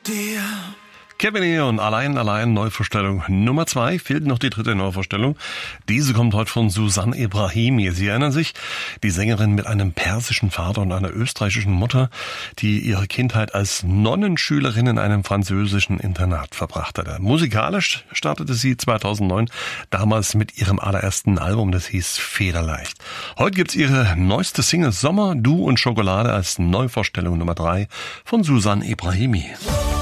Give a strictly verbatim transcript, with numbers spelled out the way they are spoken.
dir. Kevin Leon, allein, allein, Neuvorstellung Nummer zwei, fehlt noch die dritte Neuvorstellung. Diese kommt heute von Suzanne Ibrahimi. Sie erinnern sich, die Sängerin mit einem persischen Vater und einer österreichischen Mutter, die ihre Kindheit als Nonnenschülerin in einem französischen Internat verbracht hatte. Musikalisch startete sie zweitausendneun, damals mit ihrem allerersten Album, das hieß Federleicht. Heute gibt's ihre neueste Single Sommer, Du und Schokolade als Neuvorstellung Nummer drei von Suzanne Ibrahimi.